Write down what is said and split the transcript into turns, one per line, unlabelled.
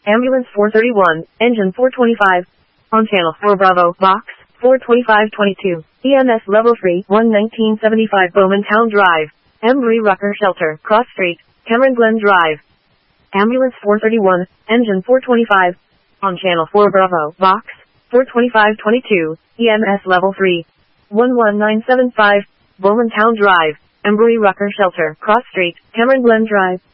Ambulance 431, Engine 425. On Channel 4 Bravo, Box 42522. EMS Level 3, 1975 Bowmantown Drive. Embry Rucker Shelter, Cross Street, Cameron Glen Drive. Ambulance 431, Engine 425. On Channel 4 Bravo, Box 42522. EMS Level 3, 11975 Bowmantown Drive. Embry Rucker Shelter, Cross Street, Cameron Glen Drive.